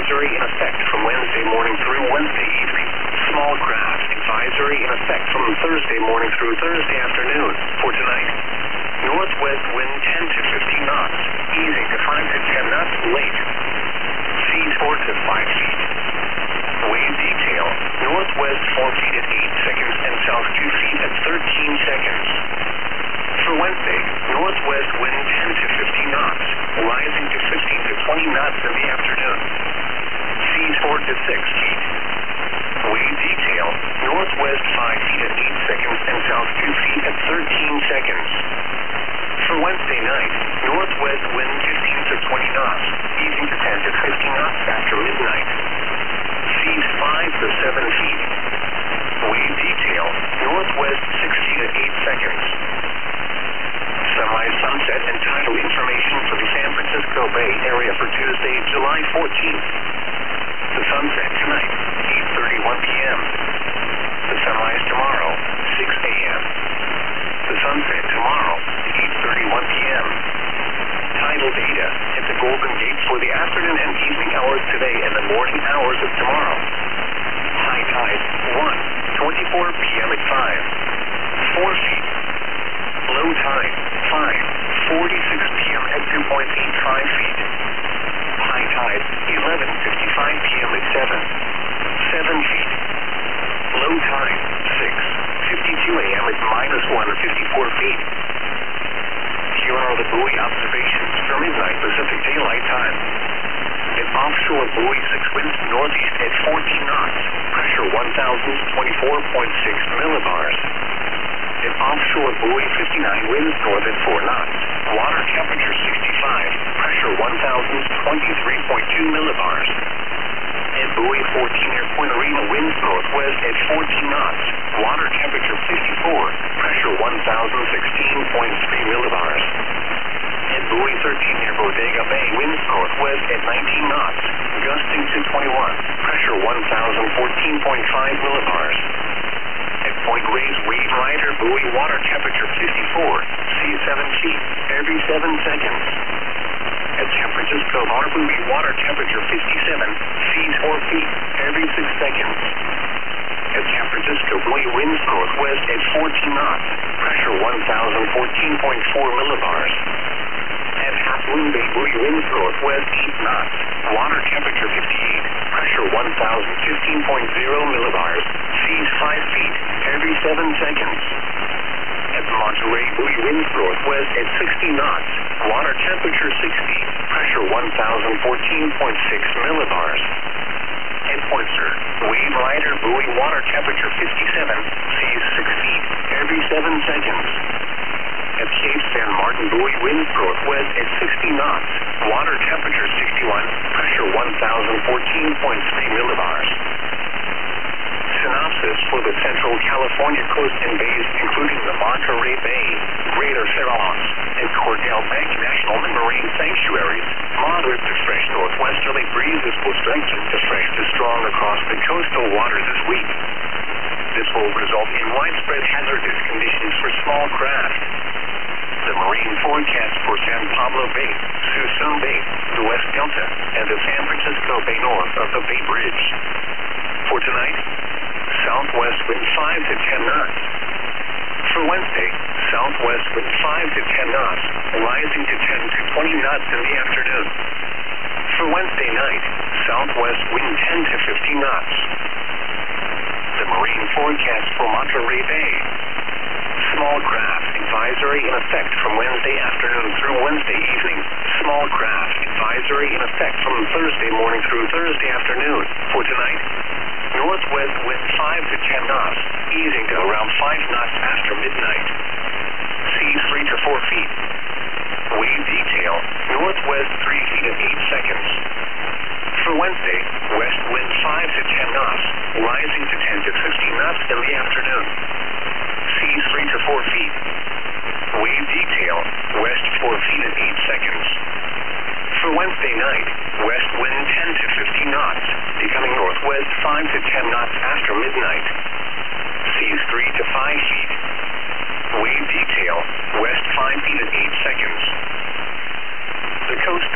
advisory in effect from Wednesday morning through Wednesday evening. Small craft advisory in effect from Thursday morning through Thursday afternoon. For tonight, northwest wind 10 to 15 knots, easing to 5 to 10 knots late. Seas 4 to 5 feet. Wave detail, northwest 4 feet at 8 seconds and south 2 feet at 13 seconds. For Wednesday, northwest wind 10 to 15 knots, rising to 15 to 20 knots in the afternoon. Seas 4 to 6 feet. Wave detail, northwest 5 feet at 8 seconds and south 2 feet at 13 seconds. For Wednesday night, northwest wind 15 to 20 knots, easing to 10 to 15 knots after midnight. Seas 5 to 7 feet. Wave detail, northwest 6 feet at 8 seconds. Semi-sunset and tidal information for the San Francisco Bay Area for Tuesday, July 14th. The sunset tonight, 8:31 p.m. The sunrise tomorrow, 6 a.m. The sunset tomorrow, 8:31 p.m. Tidal data at the Golden Gate for the afternoon and evening hours today and the morning hours of tomorrow. High tide, 1:24 p.m. at 5, 4 feet. Low tide, 5:46 p.m. at 2.85 feet. High tide, 11:55 p.m. at 7 feet. Low tide, 6:52 a.m. at -154 feet. Here are the buoy observations for midnight Pacific Daylight Time. An offshore buoy 6 winds northeast at 14 knots, pressure 1,024.6 millibars. An offshore buoy 59 winds north at 4 knots, water temperature 65, pressure 1,023.2 millibars. And buoy 14 near Point Arena winds northwest at 14 knots, water temperature 54, pressure 1,016.3 millibars. And buoy 13 near Bodega Bay winds northwest at 19 knots, gusting to 21, pressure 1,014.5 millibars. At Point Reyes Wave Rider buoy water temperature 54, seas 7 feet every 7 seconds. At San Francisco Bar buoy water temperature 57, seas 4 feet every 6 seconds. At San Francisco buoy winds northwest at 14 knots, pressure 1,014.4 millibars. At Half Moon Bay buoy winds northwest 8 knots, water temperature 58, pressure 1,015.0 millibars, seas 5 feet every 7 seconds. At Monterey buoy winds northwest at 60 knots, water temperature 60, pressure 1,014.6 millibars. At Point Sur, Wave Rider buoy water temperature 57, seas 6 feet every 7 seconds. At Cape San Martin buoy winds northwest at 60 knots, water temperature 61, pressure 1,014.3 millibars. Synopsis for the Central California coast and bays, including the Monterey Bay, Greater Farallones, and Cordell Bank National and Marine Sanctuaries. Moderate to fresh northwesterly breezes will strengthen to fresh to strong across the coastal waters this week. This will result in widespread hazardous conditions for small craft. The marine forecast for San Pablo Bay, Suisun Bay, the West Delta, and the San Francisco Bay north of the Bay Bridge. For tonight, southwest wind 5 to 10 knots. For Wednesday, southwest wind 5 to 10 knots, rising to 10 to 20 knots in the afternoon. For Wednesday night, southwest wind 10 to 15 knots. The marine forecast for Monterey Bay. Small craft advisory in effect from Wednesday afternoon through Wednesday evening. Small craft advisory in effect from Thursday morning through Thursday afternoon. For tonight, northwest wind 5 to 10 knots, easing to around 5 knots after midnight. Seas 3 to 4 feet. Wave detail, northwest 3 feet at 8 seconds. For Wednesday, west wind 5 to 10 knots, rising to 10 to 15 knots in the afternoon. Seas 3 to 4 feet. Wave detail, west 4 feet at 8 seconds. For Wednesday night, west wind 10 to 15 knots, becoming northwest 5 to 10 knots after midnight. Seas 3 to 5 feet. Wave detail, west 5 feet at 8 seconds. The coast